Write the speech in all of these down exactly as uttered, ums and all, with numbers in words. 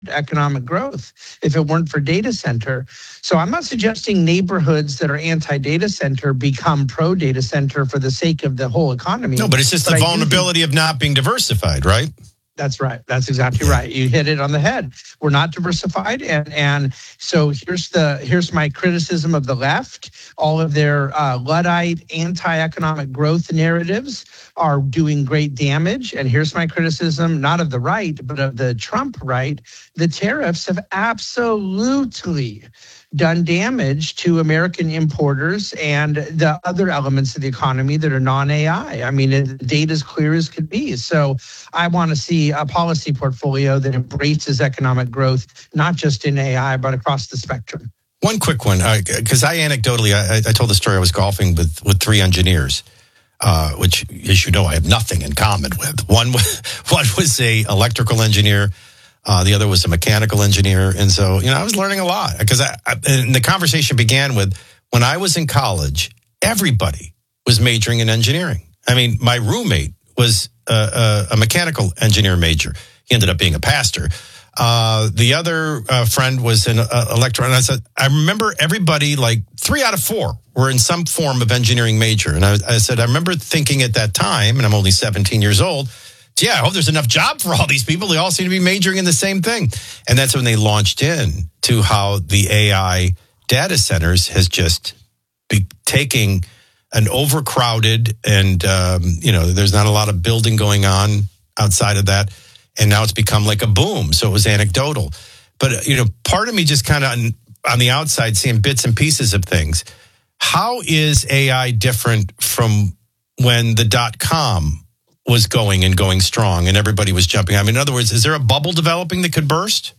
economic growth if it weren't for data center. So I'm not suggesting neighborhoods that are anti-data center become pro-data center for the sake of the whole economy. No, but it's just but the I vulnerability think, of not being diversified, right? That's right. That's exactly right. You hit it on the head. We're not diversified, and and so here's the here's my criticism of the left. All of their uh, Luddite anti-economic growth narratives are doing great damage. And here's my criticism, not of the right, but of the Trump right. The tariffs have absolutely done damage to American importers and the other elements of the economy that are non-A I. I mean, the data is clear as could be. So I want to see a policy portfolio that embraces economic growth, not just in A I, but across the spectrum. One quick one, because I, I anecdotally, I, I told the story I was golfing with, with three engineers, uh, which, as you know, I have nothing in common with. One, one was a electrical engineer. Uh, the other was a mechanical engineer. And so, you know, I was learning a lot because I, I, and the conversation began with when I was in college, everybody was majoring in engineering. I mean, my roommate was a, a, a mechanical engineer major. He ended up being a pastor. Uh, the other uh, friend was an uh, electro. And I said, I remember everybody, like three out of four were in some form of engineering major. And I, I said, I remember thinking at that time, and I'm only seventeen years old, yeah, I hope there's enough job for all these people. They all seem to be majoring in the same thing. And that's when they launched in to how the A I data centers has just be taking an overcrowded and, um, you know, there's not a lot of building going on outside of that. And now it's become like a boom. So it was anecdotal. But, you know, part of me just kind of on, on the outside seeing bits and pieces of things. How is A I different from when the dot-com was going and going strong and everybody was jumping? I mean, in other words, is there a bubble developing that could burst?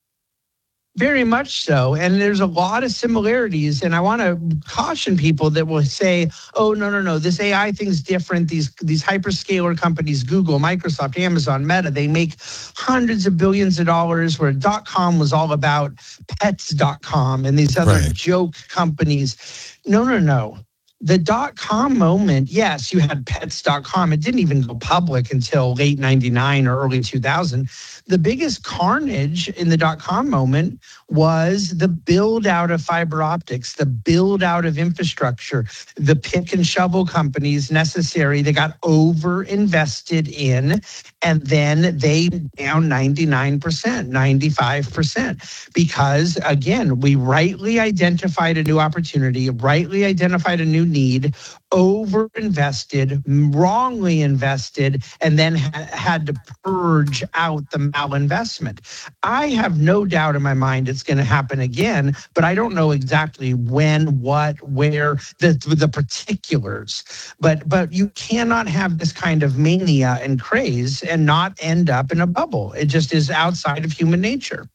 Very much so. And there's a lot of similarities. And I want to caution people that will say, oh, no, no, no, this A I thing's different. These these hyperscaler companies, Google, Microsoft, Amazon, Meta, they make hundreds of billions of dollars, where dot-com was all about pets dot com and these other right. joke companies. No, no, no. The dot-com moment, yes, you had pets dot com. It didn't even go public until late ninety-nine or early two thousand. The biggest carnage in the dot-com moment was the build out of fiber optics, the build out of infrastructure, the pick and shovel companies necessary. They got over invested in, and then they down ninety-nine percent, ninety-five percent. Because again, we rightly identified a new opportunity, rightly identified a new need, over invested, wrongly invested, and then ha- had to purge out the malinvestment. I have no doubt in my mind it's going to happen again, but I don't know exactly when, what, where, the the particulars. But but you cannot have this kind of mania and craze and not end up in a bubble. It just is outside of human nature.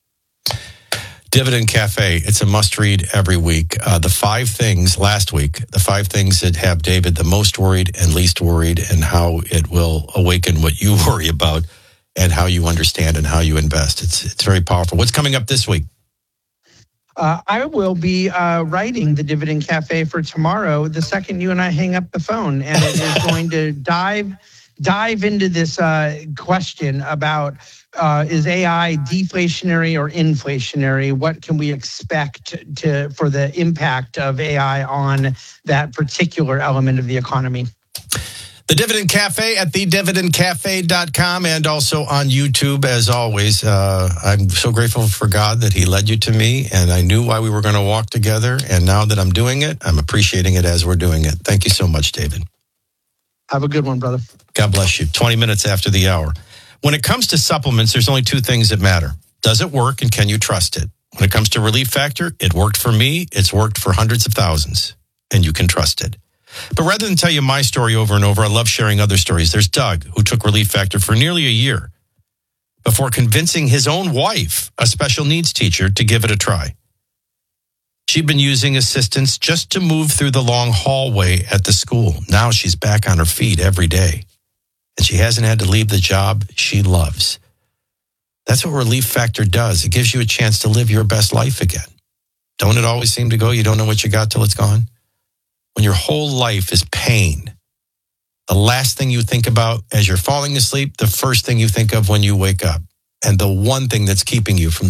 Dividend Cafe, it's a must-read every week. Uh, the five things last week, the five things that have David the most worried and least worried, and how it will awaken what you worry about and how you understand and how you invest. It's it's very powerful. What's coming up this week? Uh, I will be uh, writing the Dividend Cafe for tomorrow, the second you and I hang up the phone, and it is going to dive dive into this uh, question about uh, is A I deflationary or inflationary? What can we expect to for the impact of A I on that particular element of the economy? The Dividend Cafe at the dividend cafe dot com and also on YouTube, as always. Uh, I'm so grateful for God that he led you to me, and I knew why we were going to walk together. And now that I'm doing it, I'm appreciating it as we're doing it. Thank you so much, David. Have a good one, brother. God bless you. twenty minutes after the hour. When it comes to supplements, there's only two things that matter. Does it work, and can you trust it? When it comes to Relief Factor, it worked for me. It's worked for hundreds of thousands, and you can trust it. But rather than tell you my story over and over, I love sharing other stories. There's Doug, who took Relief Factor for nearly a year before convincing his own wife, a special needs teacher, to give it a try. She'd been using assistance just to move through the long hallway at the school. Now she's back on her feet every day, and she hasn't had to leave the job she loves. That's what Relief Factor does. It gives you a chance to live your best life again. Don't it always seem to go, you don't know what you got till it's gone? When your whole life is pain, the last thing you think about as you're falling asleep, the first thing you think of when you wake up and the one thing that's keeping you from